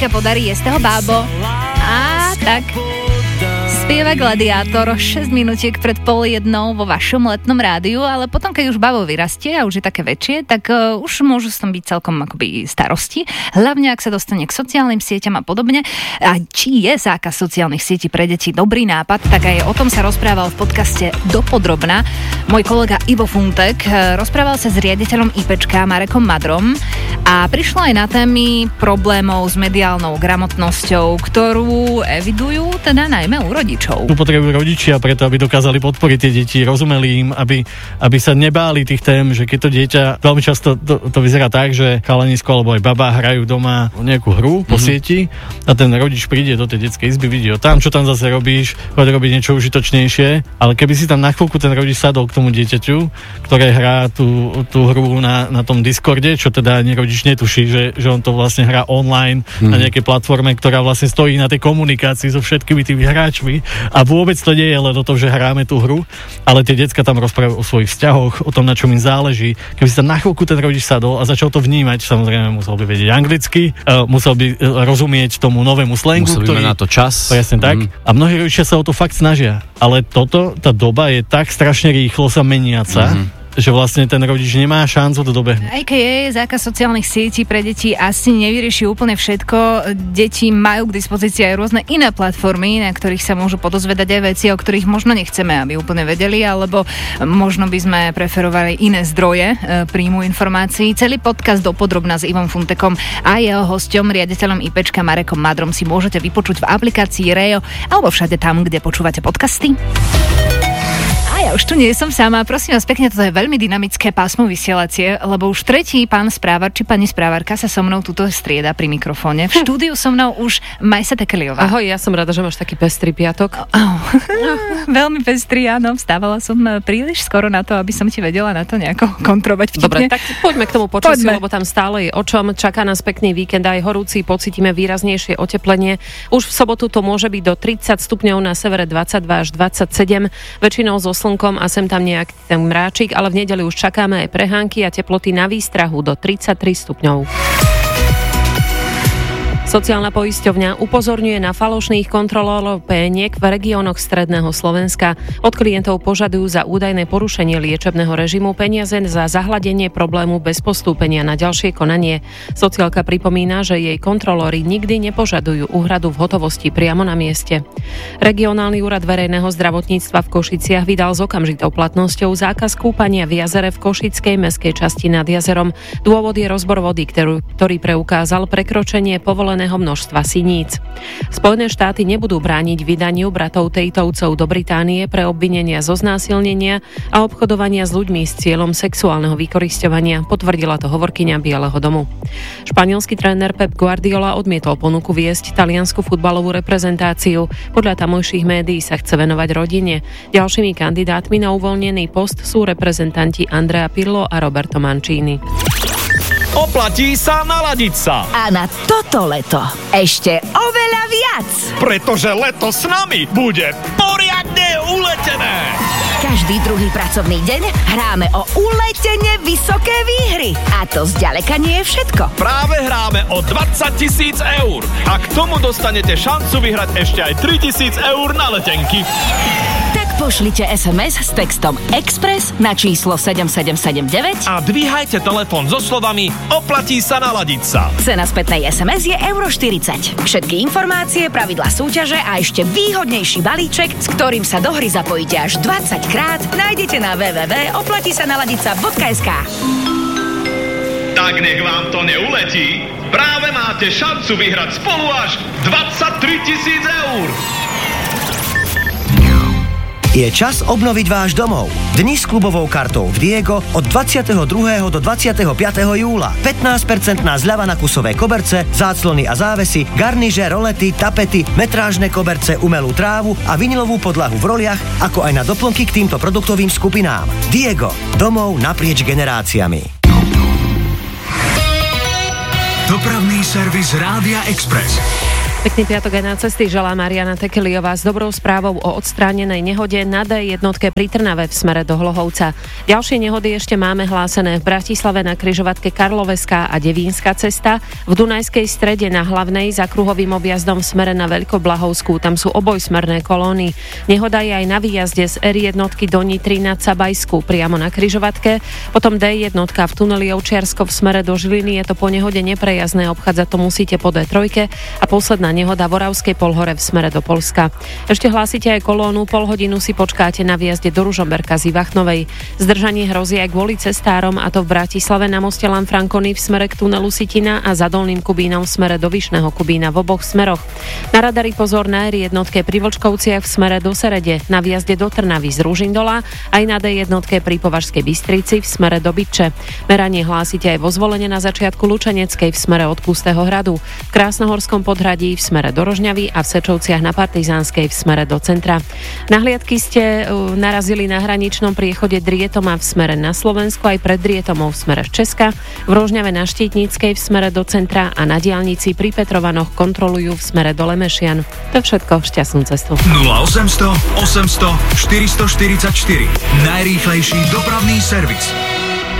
dneska podarí, je z toho bábo. A tak spieva Gladiátor 6 minútiek pred 12:30 vo vašom letnom rádiu, ale potom, keď už bábo vyrastie a už je také väčšie, tak už môžu s tom byť celkom akoby starosti. Hlavne, ak sa dostane k sociálnym sieťam a podobne. A či je zákaz sociálnych sietí pre deti dobrý nápad, tak aj o tom sa rozprával v podcaste Dopodrobna môj kolega Ivo Funtek. Rozprával sa s riaditeľom IPčka Marekom Madrom a prišlo aj na témy problémov s mediálnou gramotnosťou, ktorú evidujú teda najmä u rodičov. Tu potrebujú rodičia preto, aby dokázali podporiť tie deti, rozumeli im, aby sa nebáli tých tém, že keď to dieťa, veľmi často to vyzerá tak, že chalanisko alebo aj baba hrajú doma nejakú hru po sieti a ten rodič príde do tej detskej izby, vidí ho tam, čo tam zase robíš, poď robiť niečo užitočnejšie, ale keby si tam na chvíľku ten rodič sadol k tomu dieťaťu, ktoré hrá tú hru na tom Discorde, čo teda ani rodič netuší, že on to vlastne hrá online na nejakej platforme, ktorá vlastne stojí na tej komunikácii so všetkými tými hráčmi. A vôbec to nie je len o tom, že hráme tú hru, ale tie decká tam rozprávajú o svojich vzťahoch, o tom, na čom im záleží. Keby si tam na chvíľku ten rodič sadol a začal to vnímať, samozrejme musel by vedieť anglicky, musel by rozumieť tomu novému slangu, musel by mať na to čas. Presne tak. A mnohí rodičia sa o to fakt snažia. Ale tá doba je tak strašne rýchlo sa meniaca, že vlastne ten rodič nemá šancu to dobehnúť. Aj keď je zákaz sociálnych sietí pre deti asi nevyrieši úplne všetko. Deti majú k dispozícii aj rôzne iné platformy, na ktorých sa môžu podozvedať aj veci, o ktorých možno nechceme, aby úplne vedeli, alebo možno by sme preferovali iné zdroje príjmu informácií. Celý podcast Dopodrobna s Ivom Funtekom a jeho hosťom, riaditeľom IPčka Marekom Madrom si môžete vypočuť v aplikácii Reo alebo všade tam, kde počúvate podcasty. Ja už tu nie som sama, prosím vás pekne, toto je veľmi dynamické pásmo vysielacie, lebo už tretí pán správar, či pani správarka sa so mnou tuto strieda pri mikrofóne. V štúdiu so mnou už Majsa Tekeliová. Ahoj, ja som rada, že máš taký pestrý piatok. Veľmi pestrý, áno, vstávala som príliš skoro na to, aby som ti vedela na to nejako kontrovať vtipne. Dobre, tak poďme k tomu počasiu, lebo tam stále je o čom. Čaká nás pekný víkend, aj horúci, pocítime výraznejšie oteplenie. Už v sobotu to môže byť do 30 stupňov, na severe 22 až 27, väčšinou zo slnkom a sem tam nejaký ten mráčik, ale v nedeľu už čakáme aj prehánky a teploty na výstrahu do 33 stupňov. Sociálna poisťovňa upozorňuje na falošných kontrolórov PN-iek v regiónoch stredného Slovenska. Od klientov požadujú za údajné porušenie liečebného režimu peniaze za zahladenie problému bez postúpenia na ďalšie konanie. Sociálka pripomína, že jej kontrolóri nikdy nepožadujú úhradu v hotovosti priamo na mieste. Regionálny úrad verejného zdravotníctva v Košiciach vydal s okamžitou platnosťou zákaz kúpania v jazere v košickej mestskej časti nad jazerom. Dôvod je rozbor vody, ktorý preukázal prekročenie povoleného množstva siníc. Spojené štáty nebudú brániť vydaniu bratov Tatovcov do Británie pre obvinenia zo znásilnenia a obchodovania s ľuďmi s cieľom sexuálneho vykorisťovania, potvrdila to hovorkyňa Bieleho domu. Španielský tréner Pep Guardiola odmietol ponuku viesť taliansku futbalovú reprezentáciu. Podľa tamojších médií sa chce venovať rodine. Ďalšími kandidátmi na uvoľnený post sú reprezentanti Andrea Pirlo a Roberto Mancini. Oplatí sa naladiť sa. A na toto leto ešte oveľa viac. Pretože leto s nami bude poriadne uletené. Každý druhý pracovný deň hráme o uletene vysoké výhry. A to zďaleka nie je všetko. Práve hráme o 20 000 eur. A k tomu dostanete šancu vyhrať ešte aj 3 000 eur na letenky. Tak pošlite SMS s textom Express na číslo 7779 a dvíhajte telefón so slovami oplatí sa naladiť sa. Cena spätnej SMS je €40. Všetky informácie, pravidlá súťaže a ešte výhodnejší balíček, s ktorým sa do hry zapojíte až 20 krát, nájdete na www.oplatisanaladica.sk. Tak nech vám to neuletí. Práve máte šancu vyhrať spolu až 23 000 eur. Je čas obnoviť váš domov. Dni s klubovou kartou v Diego od 22. do 25. júla. 15% zľava na kusové koberce, záclony a závesy, garniže, rolety, tapety, metrážne koberce, umelú trávu a vinilovú podlahu v roliach, ako aj na doplnky k týmto produktovým skupinám. Diego. Domov naprieč generáciami. Dopravný servis Rádia Express. Pekný piatok aj na cesty želá Mariana Tekeliová s dobrou správou o odstránenej nehode na D1 pri Trnave v smere do Hlohovca. Ďalšie nehody ešte máme hlásené v Bratislave na križovatke Karloveská a Devínska cesta, v Dunajskej Strede na hlavnej za kruhovým objazdom v smere na Veľkoblahovskú, tam sú obojsmerné kolóny. Nehoda je aj na výjazde z R1 do Nitry nad Sabajsku priamo na križovatke, potom D1 v tuneli Ovčiarsko v smere do Žiliny, je to po nehode neprejazdné, obchádzať to musíte po D3 a posledná nehoda v Oravskej Polhore v smere do Poľska. Ešte hlásite aj kolónu, pol hodinu si počkáte na výjazde do Ružomberka z Ivachnovej. Zdržanie hrozí aj kvôli cestárom, a to v Bratislave na moste Lanfranconi v smere k tunelu Sitina a za Dolným Kubínom v smere do Vyšného Kubína v oboch smeroch. Na radari pozor na R1 pri Vlčkovciach v smere do Serede, na výjazde do Trnavy z Ružindola, aj na D1 pri Považskej Bystrici v smere do Bytče. Meranie hlásite aj vo Zvolene na začiatku Lučeneckej v smere od Pustého hradu, v Krásnohorskom Podhradí v smere do Rožňavy a v Sečovciach na Partizánskej v smere do centra. Nahliadky ste narazili na hraničnom priechode Drietoma v smere na Slovensku, aj pred Drietomou v smere z Česka, v Rožňave na Štítnickej v smere do centra a na diaľnici pri Petrovanoch kontrolujú v smere do Lemešian. To je všetko, šťastnú cestu. 0800 800 444 najrýchlejší dopravný servis.